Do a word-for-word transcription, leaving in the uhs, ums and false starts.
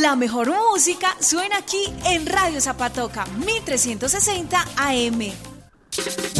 La mejor música suena aquí en Radio Zapatoca, mil trescientos sesenta A M.